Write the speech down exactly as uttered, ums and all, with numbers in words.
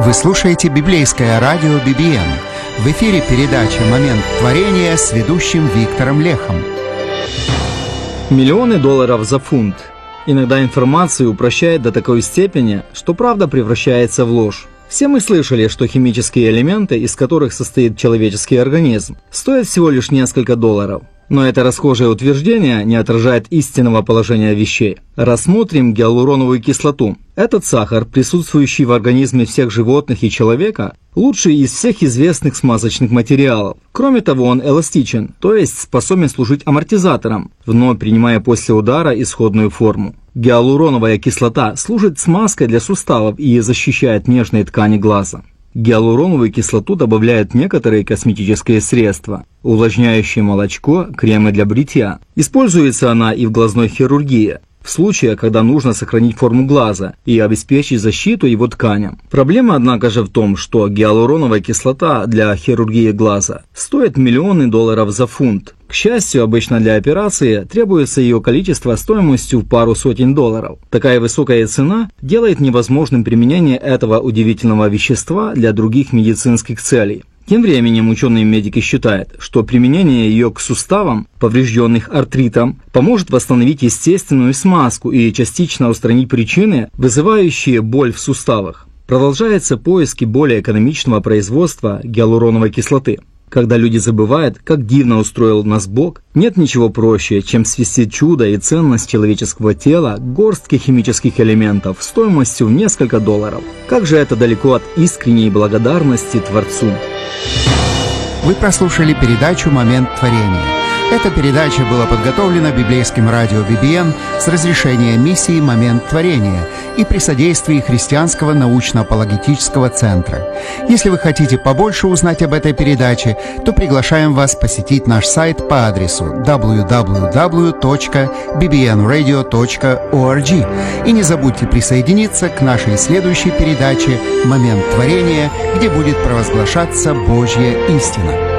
Вы слушаете библейское радио би би эн. В эфире передача «Момент творения» с ведущим Виктором Лехом. Миллионы долларов за фунт. Иногда информацию упрощает до такой степени, что правда превращается в ложь. Все мы слышали, что химические элементы, из которых состоит человеческий организм, стоят всего лишь несколько долларов. Но это расхожее утверждение не отражает истинного положения вещей. Рассмотрим гиалуроновую кислоту. Этот сахар, присутствующий в организме всех животных и человека, лучший из всех известных смазочных материалов. Кроме того, он эластичен, то есть способен служить амортизатором, вновь принимая после удара исходную форму. Гиалуроновая кислота служит смазкой для суставов и защищает нежные ткани глаза. Гиалуроновую кислоту добавляют некоторые косметические средства, увлажняющие молочко, кремы для бритья. Используется она и в глазной хирургии, в случае, когда нужно сохранить форму глаза и обеспечить защиту его тканям. Проблема, однако же, в том, что гиалуроновая кислота для хирургии глаза стоит миллионы долларов за фунт. К счастью, обычно для операции требуется ее количество стоимостью в пару сотен долларов. Такая высокая цена делает невозможным применение этого удивительного вещества для других медицинских целей. Тем временем ученые-медики считают, что применение ее к суставам, поврежденных артритом, поможет восстановить естественную смазку и частично устранить причины, вызывающие боль в суставах. Продолжаются поиски более экономичного производства гиалуроновой кислоты. Когда люди забывают, как дивно устроил нас Бог, нет ничего проще, чем свести чудо и ценность человеческого тела к горстке химических элементов стоимостью в несколько долларов. Как же это далеко от искренней благодарности Творцу. Вы прослушали передачу «Момент творения». Эта передача была подготовлена библейским радио би би эн с разрешения миссии «Момент творения» и при содействии Христианского научно-апологетического центра. Если вы хотите побольше узнать об этой передаче, то приглашаем вас посетить наш сайт по адресу дабл ю дабл ю дабл ю точка би би эн радио точка орг. И не забудьте присоединиться к нашей следующей передаче «Момент творения», где будет провозглашаться Божья истина.